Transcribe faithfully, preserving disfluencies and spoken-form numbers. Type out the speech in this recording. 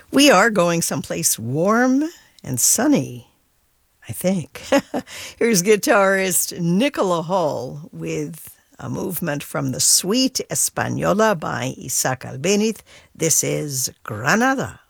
We are going someplace warm and sunny, I think. Here's guitarist Nicola Hall with a movement from the Suite Española by Isaac Albéniz. This is Granada.